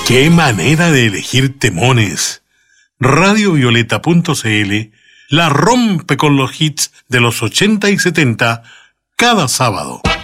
¡Qué manera de elegir temones! Radiovioleta.cl la rompe con los hits de los 80 y 70 cada sábado.